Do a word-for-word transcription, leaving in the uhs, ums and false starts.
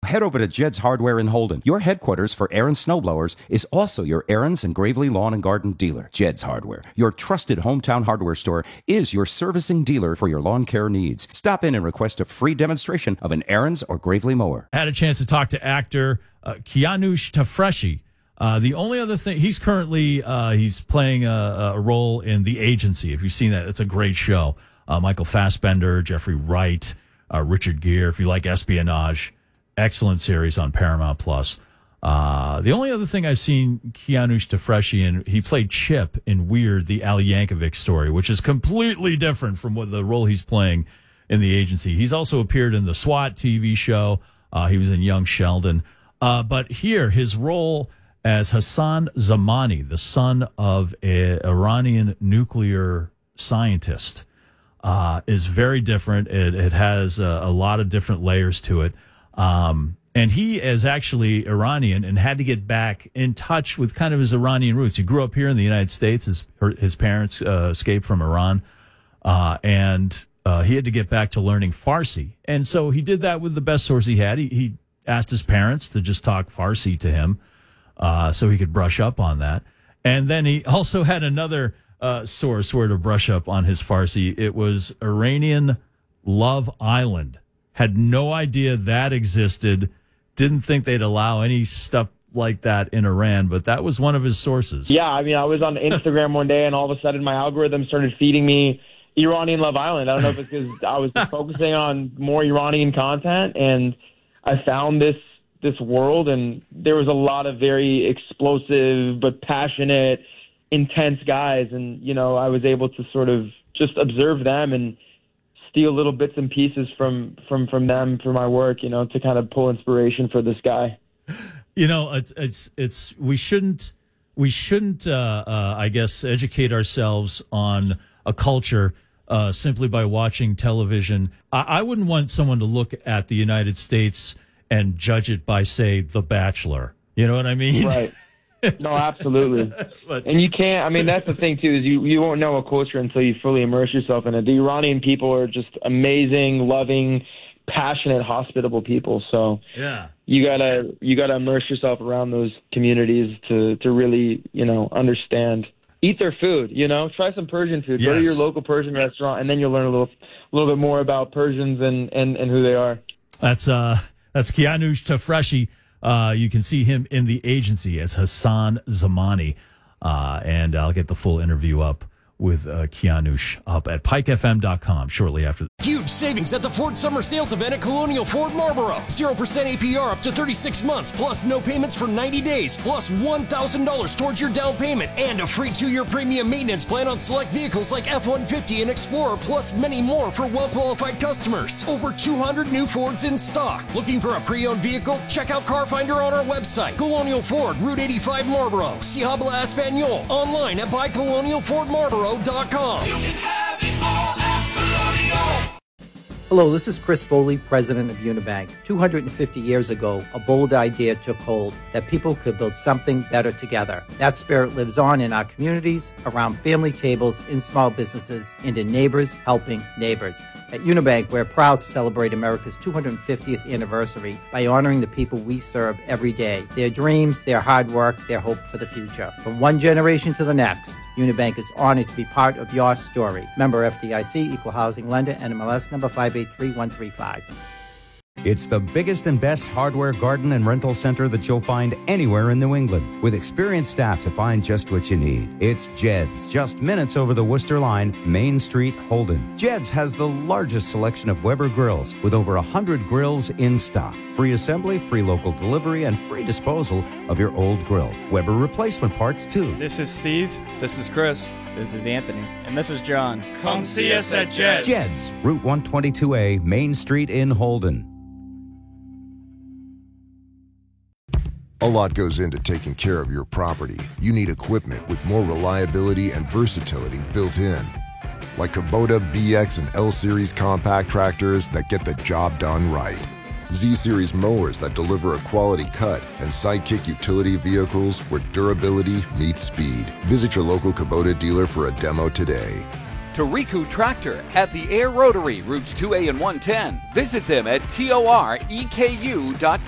head over to Jed's Hardware in Holden. Your headquarters for Aaron's snowblowers is also your Aaron's and Gravely Lawn and Garden dealer. Jed's Hardware, your trusted hometown hardware store, is your servicing dealer for your lawn care needs. Stop in and request a free demonstration of an Aaron's or Gravely mower. I had a chance to talk to actor uh, Kianush Tafreshi. Uh, the only other thing, he's currently uh, he's playing a, a role in The Agency. If you've seen that, it's a great show. Uh, Michael Fassbender, Jeffrey Wright, uh, Richard Gere. If you like espionage, excellent series on Paramount Plus. Uh, the only other thing I've seen Kianush Tafreshi in, he played Chip in Weird, the Al Yankovic story, which is completely different from what the role he's playing in The Agency. He's also appeared in the SWAT T V show. Uh, he was in Young Sheldon. Uh, but here, his role as Hassan Zamani, the son of an Iranian nuclear scientist, uh, is very different. It, it has a, a lot of different layers to it. Um, and he is actually Iranian and had to get back in touch with kind of his Iranian roots. He grew up here in the United States. His, his parents uh, escaped from Iran, uh, and uh, he had to get back to learning Farsi. And so he did that with the best source he had. He, he asked his parents to just talk Farsi to him. Uh, so he could brush up on that. And then he also had another uh, source where to brush up on his Farsi. It was Iranian Love Island. Had no idea that existed. Didn't think they'd allow any stuff like that in Iran, but that was one of his sources. Yeah, I mean, I was on Instagram one day, and all of a sudden my algorithm started feeding me Iranian Love Island. I don't know if it's because I was focusing on more Iranian content, and I found this this world, and there was a lot of very explosive but passionate, intense guys, and you know, I was able to sort of just observe them and steal little bits and pieces from from from them for my work, you know, to kind of pull inspiration for this guy. You know, it's it's it's we shouldn't we shouldn't uh, uh, I guess educate ourselves on a culture uh, simply by watching television. I, I wouldn't want someone to look at the United States and judge it by, say, The Bachelor. You know what I mean? Right. No, absolutely. But, and you can't, I mean, that's the thing, too, is you, you won't know a culture until you fully immerse yourself in it. The Iranian people are just amazing, loving, passionate, hospitable people. So yeah, you gotta you gotta immerse yourself around those communities to, to really, you know, understand. Eat their food, you know, try some Persian food. Yes. Go to your local Persian restaurant, and then you'll learn a little a little bit more about Persians and, and, and who they are. That's uh That's Kianush Tafreshi. Uh, you can see him in The Agency as Hassan Zamani. Uh, and I'll get the full interview up with uh, Kianush up at pike f m dot com shortly after. Huge savings at the Ford Summer Sales Event at Colonial Ford Marlboro. zero percent A P R up to thirty-six months, plus no payments for ninety days, plus one thousand dollars towards your down payment, and a free two-year premium maintenance plan on select vehicles like F one fifty and Explorer, plus many more for well-qualified customers. Over two hundred new Fords in stock. Looking for a pre-owned vehicle? Check out Car Finder on our website. Colonial Ford, Route eighty-five Marlboro. Si habla Espanol. Online at buy colonial ford marlboro dot com. You can have it all at Colonial. Hello, this is Chris Foley, president of Unibank. two hundred fifty years ago, a bold idea took hold that people could build something better together. That spirit lives on in our communities, around family tables, in small businesses, and in neighbors helping neighbors. At Unibank, we're proud to celebrate America's two hundred fiftieth anniversary by honoring the people we serve every day, their dreams, their hard work, their hope for the future. From one generation to the next, Unibank is honored to be part of your story. Member F D I C, Equal Housing Lender, N M L S number five eight three one three five. It's the biggest and best hardware, garden, and rental center that you'll find anywhere in New England, with experienced staff to find just what you need. It's Jed's, just minutes over the Worcester line, Main Street, Holden. Jed's has the largest selection of Weber grills, with over one hundred grills in stock. Free assembly, free local delivery, and free disposal of your old grill. Weber replacement parts, too. This is Steve. This is Chris. This is Anthony. And this is John. Come see us at Jed's. Jed's, Route one twenty-two A, Main Street in Holden. A lot goes into taking care of your property. You need equipment with more reliability and versatility built in. Like Kubota B X and L-Series compact tractors that get the job done right. Z-Series mowers that deliver a quality cut, and Sidekick utility vehicles where durability meets speed. Visit your local Kubota dealer for a demo today. Toriku Tractor at the Air Rotary, routes two A and one ten. Visit them at toreku dot com.